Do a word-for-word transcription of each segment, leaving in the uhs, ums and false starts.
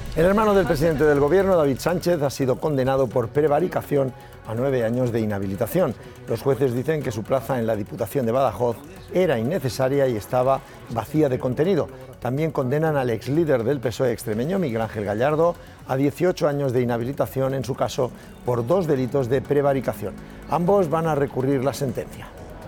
El hermano del presidente del Gobierno, David Sánchez, ha sido condenado por prevaricación a nueve años de inhabilitación. Los jueces dicen que su plaza en la Diputación de Badajoz era innecesaria y estaba vacía de contenido. También condenan al exlíder del P S O E extremeño, Miguel Ángel Gallardo, a dieciocho años de inhabilitación en su caso por dos delitos de prevaricación. Ambos van a recurrir la sentencia.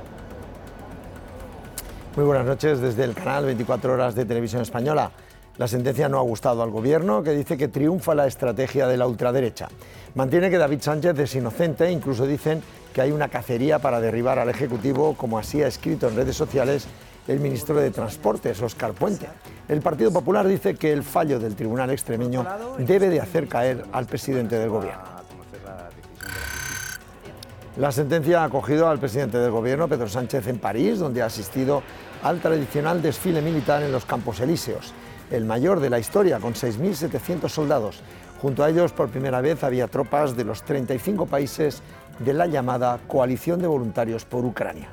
Muy buenas noches desde el canal veinticuatro horas de Televisión Española. La sentencia no ha gustado al Gobierno, que dice que triunfa la estrategia de la ultraderecha. Mantiene que David Sánchez es inocente e incluso dicen que hay una cacería para derribar al Ejecutivo, como así ha escrito en redes sociales el ministro de Transportes, Óscar Puente. El Partido Popular dice que el fallo del Tribunal extremeño debe de hacer caer al presidente del Gobierno. La sentencia ha acogido al presidente del Gobierno, Pedro Sánchez, en París, donde ha asistido al tradicional desfile militar en los Campos Elíseos, el mayor de la historia, con seis mil setecientos soldados. Junto a ellos, por primera vez, había tropas de los treinta y cinco países de la llamada Coalición de Voluntarios por Ucrania.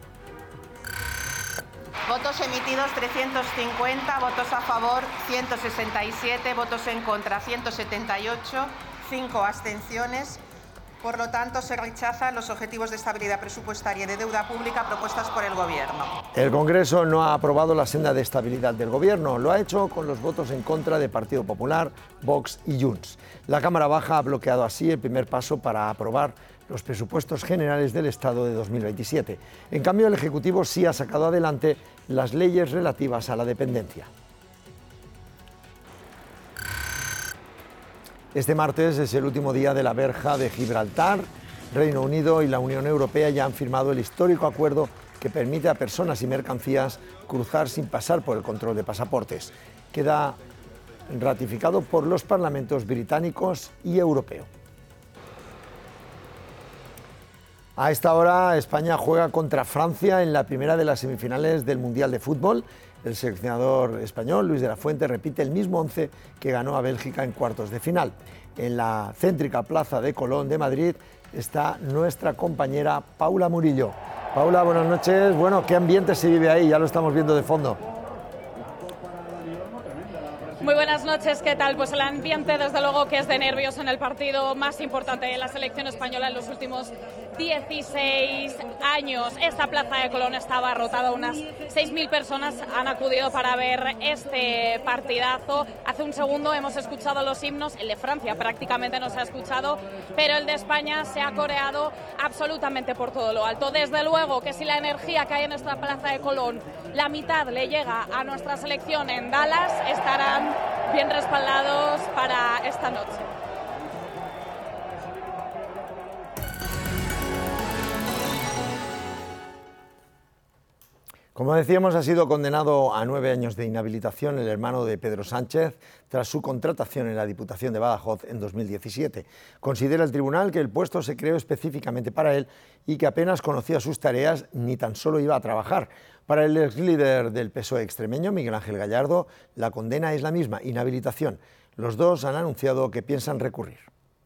Votos emitidos trescientos cincuenta, votos a favor ciento sesenta y siete, votos en contra ciento setenta y ocho, cinco abstenciones. Por lo tanto, se rechazan los objetivos de estabilidad presupuestaria y de deuda pública propuestas por el Gobierno. El Congreso no ha aprobado la senda de estabilidad del Gobierno. Lo ha hecho con los votos en contra de Partido Popular, Vox y Junts. La Cámara Baja ha bloqueado así el primer paso para aprobar los presupuestos generales del Estado de dos mil veintisiete. En cambio, el Ejecutivo sí ha sacado adelante las leyes relativas a la dependencia. Este martes es el último día de la verja de Gibraltar. Reino Unido y la Unión Europea ya han firmado el histórico acuerdo que permite a personas y mercancías cruzar sin pasar por el control de pasaportes. Queda ratificado por los parlamentos británicos y europeo. A esta hora, España juega contra Francia en la primera de las semifinales del Mundial de Fútbol. El seleccionador español, Luis de la Fuente, repite el mismo once que ganó a Bélgica en cuartos de final. En la céntrica plaza de Colón de Madrid está nuestra compañera Paula Murillo. Paula, buenas noches. Bueno, ¿qué ambiente se vive ahí? Ya lo estamos viendo de fondo. Muy buenas noches, ¿qué tal? Pues el ambiente, desde luego, que es de nervios en el partido más importante de la selección española en los últimos dieciséis años. Esta plaza de Colón estaba abarrotada, unas seis mil personas han acudido para ver este partidazo. Hace un segundo hemos escuchado los himnos, el de Francia prácticamente no se ha escuchado, pero el de España se ha coreado absolutamente por todo lo alto. Desde luego que si la energía que hay en esta plaza de Colón, la mitad le llega a nuestra selección en Dallas, estarán bien respaldados para esta noche. Como decíamos, ha sido condenado a nueve años de inhabilitación el hermano de Pedro Sánchez tras su contratación en la Diputación de Badajoz en dos mil diecisiete. Considera el tribunal que el puesto se creó específicamente para él y que apenas conocía sus tareas ni tan solo iba a trabajar. Para el exlíder del P S O E extremeño, Miguel Ángel Gallardo, la condena es la misma, inhabilitación. Los dos han anunciado que piensan recurrir.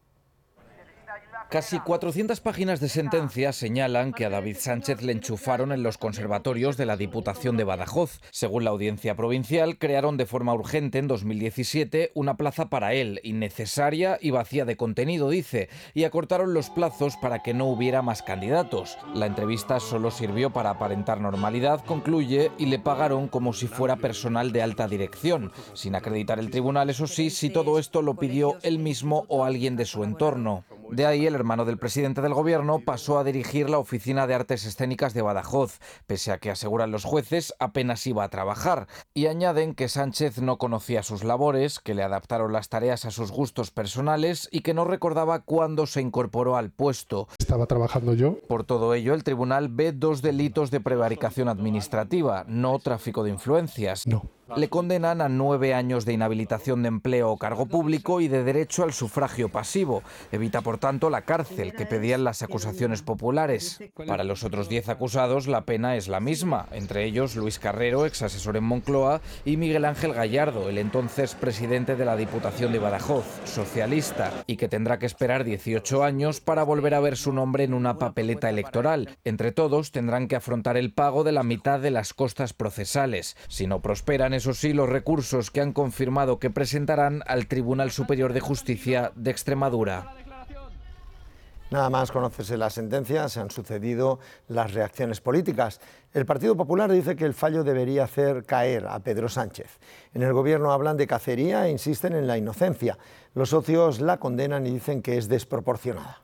Casi cuatrocientas páginas de sentencia señalan que a David Sánchez le enchufaron en los conservatorios de la Diputación de Badajoz. Según la Audiencia Provincial, crearon de forma urgente en dos mil diecisiete una plaza para él, innecesaria y vacía de contenido, dice, y acortaron los plazos para que no hubiera más candidatos. La entrevista solo sirvió para aparentar normalidad, concluye, y le pagaron como si fuera personal de alta dirección, sin acreditar el tribunal, eso sí, si todo esto lo pidió él mismo o alguien de su entorno. De ahí el hermano del presidente del Gobierno pasó a dirigir la Oficina de Artes Escénicas de Badajoz, pese a que, aseguran los jueces, apenas iba a trabajar. Y añaden que Sánchez no conocía sus labores, que le adaptaron las tareas a sus gustos personales y que no recordaba cuándo se incorporó al puesto. Estaba trabajando yo. Por todo ello, el tribunal ve dos delitos de prevaricación administrativa, no tráfico de influencias. No. Le condenan a nueve años de inhabilitación de empleo o cargo público y de derecho al sufragio pasivo. Evita, por tanto, la cárcel que pedían las acusaciones populares. Para los otros diez acusados, la pena es la misma, entre ellos Luis Carrero, ex asesor en Moncloa, y Miguel Ángel Gallardo, el entonces presidente de la Diputación de Badajoz, socialista, y que tendrá que esperar dieciocho años para volver a ver su nombre en una papeleta electoral. Entre todos, tendrán que afrontar el pago de la mitad de las costas procesales. Si no prosperan eso sí, los recursos que han confirmado que presentarán al Tribunal Superior de Justicia de Extremadura. Nada más conocerse la sentencia, se han sucedido las reacciones políticas. El Partido Popular dice que el fallo debería hacer caer a Pedro Sánchez. En el Gobierno hablan de cacería e insisten en la inocencia. Los socios la condenan y dicen que es desproporcionada.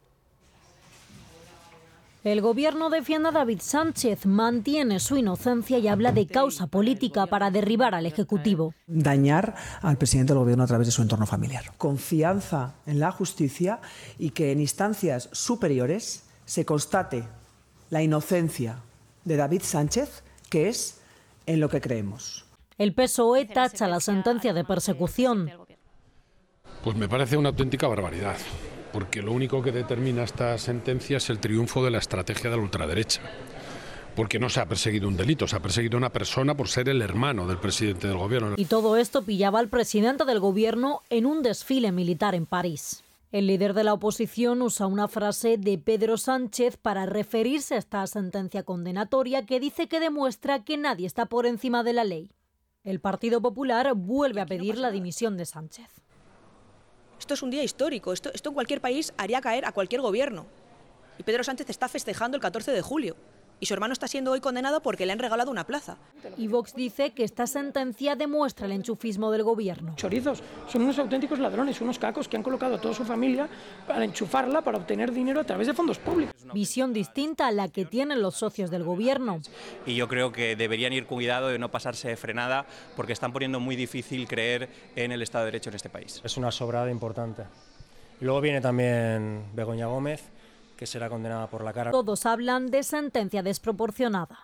El Gobierno defiende a David Sánchez, mantiene su inocencia y habla de causa política para derribar al Ejecutivo. Dañar al presidente del Gobierno a través de su entorno familiar. Confianza en la justicia y que en instancias superiores se constate la inocencia de David Sánchez, que es en lo que creemos. El P S O E tacha la sentencia de persecución. Pues me parece una auténtica barbaridad, porque lo único que determina esta sentencia es el triunfo de la estrategia de la ultraderecha. Porque no se ha perseguido un delito, se ha perseguido a una persona por ser el hermano del presidente del Gobierno. Y todo esto pillaba al presidente del Gobierno en un desfile militar en París. El líder de la oposición usa una frase de Pedro Sánchez para referirse a esta sentencia condenatoria que dice que demuestra que nadie está por encima de la ley. El Partido Popular vuelve a pedir la dimisión de Sánchez. Esto es un día histórico, esto, esto en cualquier país haría caer a cualquier gobierno. Y Pedro Sánchez está festejando el catorce de julio. Y su hermano está siendo hoy condenado porque le han regalado una plaza. Y Vox dice que esta sentencia demuestra el enchufismo del Gobierno. Chorizos, son unos auténticos ladrones, unos cacos que han colocado a toda su familia para enchufarla, para obtener dinero a través de fondos públicos. Visión distinta a la que tienen los socios del Gobierno. Y yo creo que deberían ir cuidado de no pasarse de frenada porque están poniendo muy difícil creer en el Estado de Derecho en este país. Es una sobrada importante. Y luego viene también Begoña Gómez, que será condenada por la cara. Todos hablan de sentencia desproporcionada.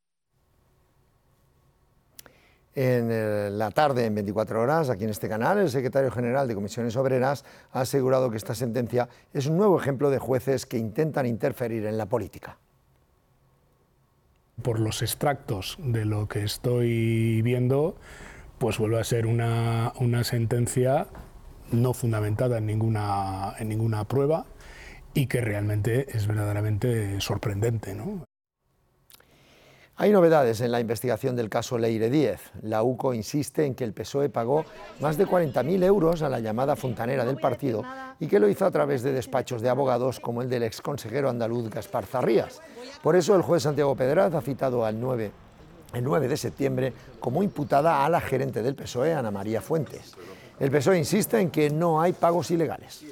En la tarde, en veinticuatro horas, aquí en este canal, el secretario general de Comisiones Obreras ha asegurado que esta sentencia es un nuevo ejemplo de jueces que intentan interferir en la política. Por los extractos de lo que estoy viendo, pues vuelve a ser una, una sentencia no fundamentada en ninguna, en ninguna prueba, y que realmente es verdaderamente sorprendente, ¿no? Hay novedades en la investigación del caso Leire Díez. La U C O insiste en que el P S O E pagó más de cuarenta mil euros a la llamada fontanera del partido y que lo hizo a través de despachos de abogados como el del exconsejero andaluz Gaspar Zarrías. Por eso el juez Santiago Pedraz ha citado al nueve, el nueve de septiembre como imputada a la gerente del P S O E, Ana María Fuentes. El P S O E insiste en que no hay pagos ilegales.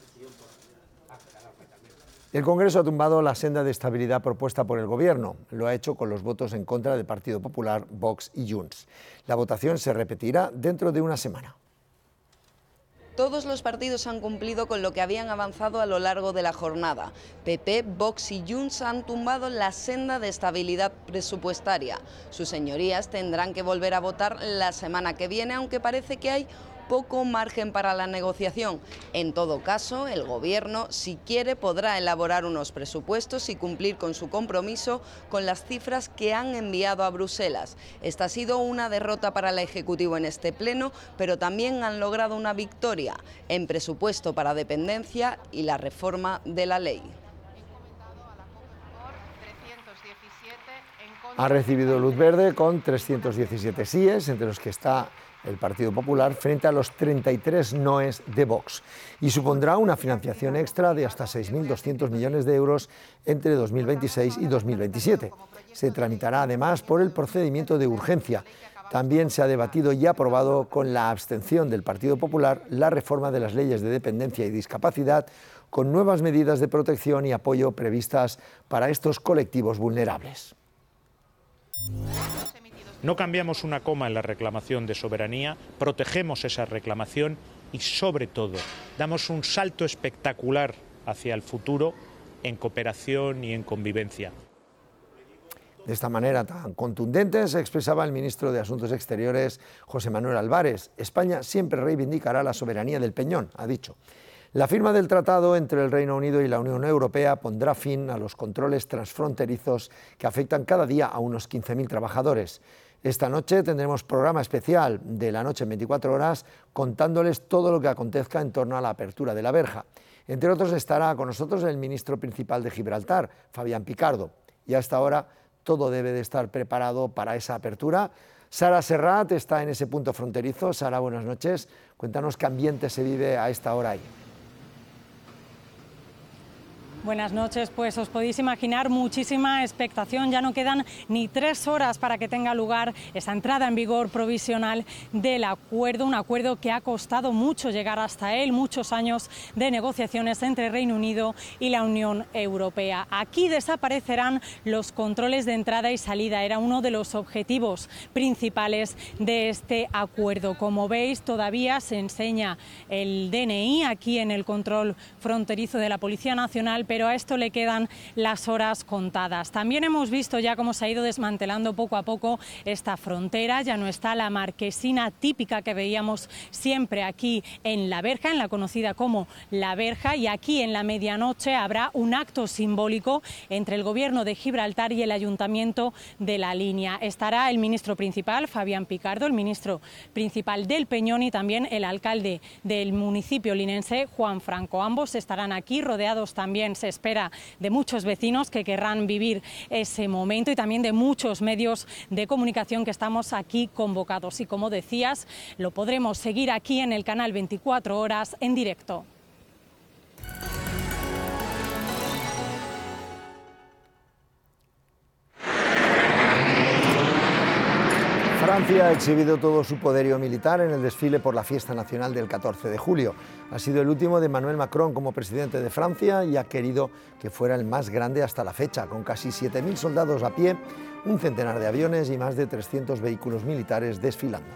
El Congreso ha tumbado la senda de estabilidad propuesta por el Gobierno. Lo ha hecho con los votos en contra del Partido Popular, Vox y Junts. La votación se repetirá dentro de una semana. Todos los partidos han cumplido con lo que habían avanzado a lo largo de la jornada. P P, Vox y Junts han tumbado la senda de estabilidad presupuestaria. Sus señorías tendrán que volver a votar la semana que viene, aunque parece que hay poco margen para la negociación. En todo caso, el Gobierno, si quiere, podrá elaborar unos presupuestos y cumplir con su compromiso con las cifras que han enviado a Bruselas. Esta ha sido una derrota para el Ejecutivo en este pleno, pero también han logrado una victoria en presupuesto para dependencia y la reforma de la ley. Ha recibido luz verde con trescientos diecisiete síes, entre los que está el Partido Popular, frente a los treinta y tres noes de Vox, y supondrá una financiación extra de hasta seis mil doscientos millones de euros entre dos mil veintiséis y dos mil veintisiete. Se tramitará además por el procedimiento de urgencia. También se ha debatido y aprobado con la abstención del Partido Popular la reforma de las leyes de dependencia y discapacidad, con nuevas medidas de protección y apoyo previstas para estos colectivos vulnerables. No cambiamos una coma en la reclamación de soberanía, protegemos esa reclamación y, sobre todo, damos un salto espectacular hacia el futuro en cooperación y en convivencia. De esta manera tan contundente se expresaba el ministro de Asuntos Exteriores, José Manuel Álvarez. España siempre reivindicará la soberanía del Peñón, ha dicho. La firma del tratado entre el Reino Unido y la Unión Europea pondrá fin a los controles transfronterizos que afectan cada día a unos quince mil trabajadores. Esta noche tendremos programa especial de La Noche en veinticuatro horas contándoles todo lo que acontezca en torno a la apertura de la verja. Entre otros estará con nosotros el ministro principal de Gibraltar, Fabián Picardo. Y a esta hora todo debe de estar preparado para esa apertura. Sara Serrat está en ese punto fronterizo. Sara, buenas noches. Cuéntanos qué ambiente se vive a esta hora ahí. Buenas noches, pues os podéis imaginar muchísima expectación, ya no quedan ni tres horas para que tenga lugar esa entrada en vigor provisional del acuerdo, un acuerdo que ha costado mucho llegar hasta él, muchos años de negociaciones entre Reino Unido y la Unión Europea. Aquí desaparecerán los controles de entrada y salida, era uno de los objetivos principales de este acuerdo. Como veis, todavía se enseña el D N I aquí en el control fronterizo de la Policía Nacional, pero pero a esto le quedan las horas contadas. También hemos visto ya cómo se ha ido desmantelando poco a poco esta frontera, ya no está la marquesina típica que veíamos siempre aquí en La Verja, en la conocida como La Verja, y aquí en la medianoche habrá un acto simbólico entre el Gobierno de Gibraltar y el Ayuntamiento de La Línea. Estará el ministro principal, Fabián Picardo, el ministro principal del Peñón y también el alcalde del municipio linense, Juan Franco. Ambos estarán aquí rodeados también, se espera, de muchos vecinos que querrán vivir ese momento y también de muchos medios de comunicación que estamos aquí convocados. Y como decías, lo podremos seguir aquí en el canal veinticuatro horas en directo. Francia ha exhibido todo su poderío militar en el desfile por la fiesta nacional del catorce de julio. Ha sido el último de Emmanuel Macron como presidente de Francia y ha querido que fuera el más grande hasta la fecha, con casi siete mil soldados a pie, un centenar de aviones y más de trescientos vehículos militares desfilando.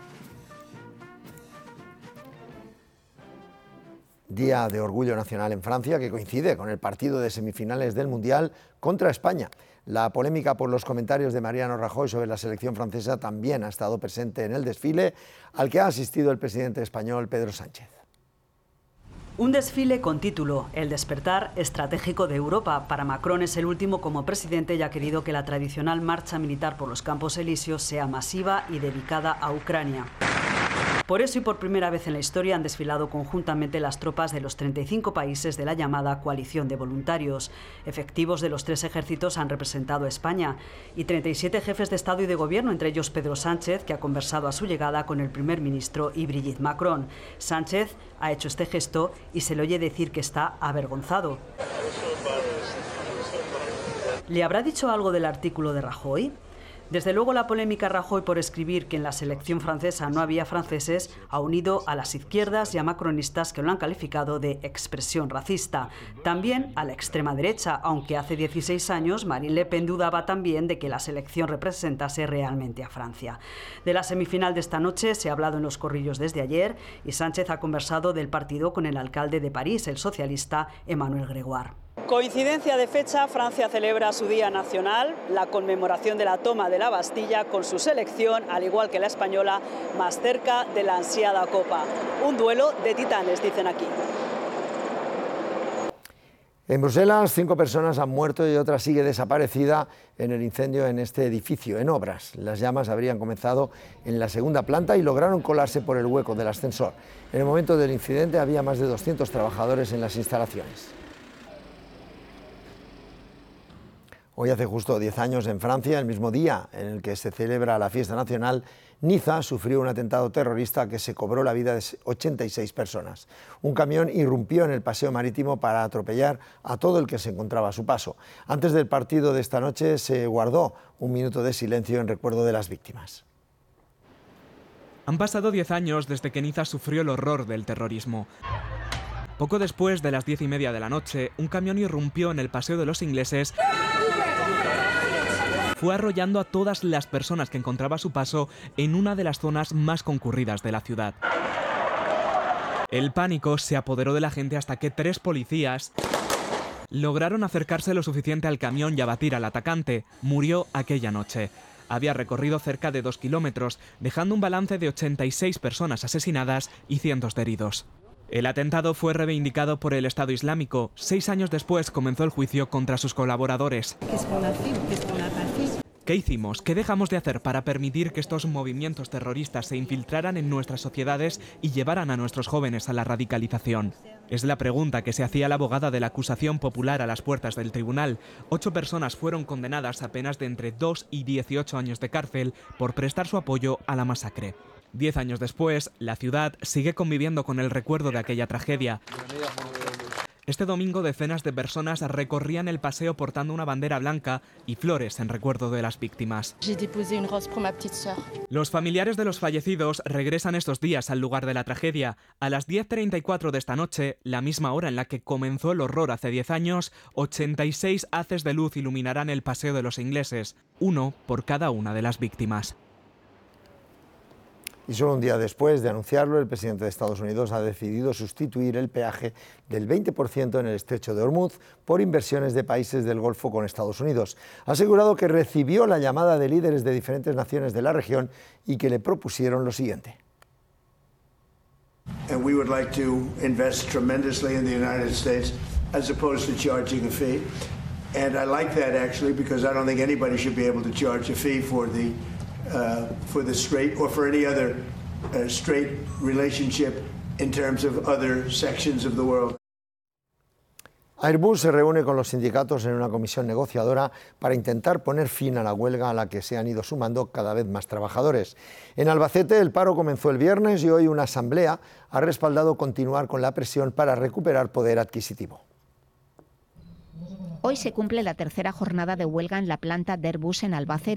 Día de Orgullo Nacional en Francia, que coincide con el partido de semifinales del Mundial contra España. La polémica por los comentarios de Mariano Rajoy sobre la selección francesa también ha estado presente en el desfile, al que ha asistido el presidente español Pedro Sánchez. Un desfile con título, El despertar estratégico de Europa. Para Macron es el último como presidente y ha querido que la tradicional marcha militar por los Campos Elíseos sea masiva y dedicada a Ucrania. Por eso y por primera vez en la historia han desfilado conjuntamente las tropas de los treinta y cinco países de la llamada coalición de voluntarios. Efectivos de los tres ejércitos han representado a España y treinta y siete jefes de Estado y de Gobierno, entre ellos Pedro Sánchez, que ha conversado a su llegada con el primer ministro y Brigitte Macron. Sánchez ha hecho este gesto y se le oye decir que está avergonzado. ¿Le habrá dicho algo del artículo de Rajoy? Desde luego la polémica Rajoy por escribir que en la selección francesa no había franceses ha unido a las izquierdas y a macronistas que lo han calificado de expresión racista. También a la extrema derecha, aunque hace dieciséis años Marine Le Pen dudaba también de que la selección representase realmente a Francia. De la semifinal de esta noche se ha hablado en los corrillos desde ayer y Sánchez ha conversado del partido con el alcalde de París, el socialista Emmanuel Grégoire. Coincidencia de fecha, Francia celebra su Día Nacional, la conmemoración de la toma de la Bastilla, con su selección, al igual que la española, más cerca de la ansiada Copa. Un duelo de titanes, dicen aquí. En Bruselas, cinco personas han muerto y otra sigue desaparecida en el incendio en este edificio, en obras. Las llamas habrían comenzado en la segunda planta y lograron colarse por el hueco del ascensor. En el momento del incidente había más de doscientos trabajadores en las instalaciones. Hoy hace justo diez años en Francia, el mismo día en el que se celebra la fiesta nacional, Niza sufrió un atentado terrorista que se cobró la vida de ochenta y seis personas. Un camión irrumpió en el paseo marítimo para atropellar a todo el que se encontraba a su paso. Antes del partido de esta noche se guardó un minuto de silencio en recuerdo de las víctimas. Han pasado diez años desde que Niza sufrió el horror del terrorismo. Poco después de las diez y media de la noche, un camión irrumpió en el Paseo de los Ingleses. Fue arrollando a todas las personas que encontraba a su paso en una de las zonas más concurridas de la ciudad. El pánico se apoderó de la gente hasta que tres policías lograron acercarse lo suficiente al camión y abatir al atacante. Murió aquella noche. Había recorrido cerca de dos kilómetros, dejando un balance de ochenta y seis personas asesinadas y cientos de heridos. El atentado fue reivindicado por el Estado Islámico. Seis años después comenzó el juicio contra sus colaboradores. ¿Qué hicimos? ¿Qué dejamos de hacer para permitir que estos movimientos terroristas se infiltraran en nuestras sociedades y llevaran a nuestros jóvenes a la radicalización? Es la pregunta que se hacía la abogada de la acusación popular a las puertas del tribunal. Ocho personas fueron condenadas a penas de entre dos y dieciocho años de cárcel por prestar su apoyo a la masacre. Diez años después, la ciudad sigue conviviendo con el recuerdo de aquella tragedia. Este domingo decenas de personas recorrían el paseo portando una bandera blanca y flores en recuerdo de las víctimas. Los familiares de los fallecidos regresan estos días al lugar de la tragedia. A las diez treinta y cuatro de esta noche, la misma hora en la que comenzó el horror hace diez años, ochenta y seis haces de luz iluminarán el paseo de los ingleses, uno por cada una de las víctimas. Y solo un día después de anunciarlo, el presidente de Estados Unidos ha decidido sustituir el peaje del veinte por ciento en el estrecho de Hormuz por inversiones de países del Golfo con Estados Unidos. Ha asegurado que recibió la llamada de líderes de diferentes naciones de la región y que le propusieron lo siguiente. And we would like to invest tremendously in the United States as opposed to charging a fee. And I like that actually because I don't think anybody should be able to charge a fee for the Uh, for the straight or for any other uh, straight relationship in terms of other sections of the world. Airbus se reúne con los sindicatos en una comisión negociadora para intentar poner fin a la huelga a la que se han ido sumando cada vez más trabajadores. En Albacete el paro comenzó el viernes y hoy una asamblea ha respaldado continuar con la presión para recuperar poder adquisitivo. Hoy se cumple la tercera jornada de huelga en la planta de Airbus en Albacete.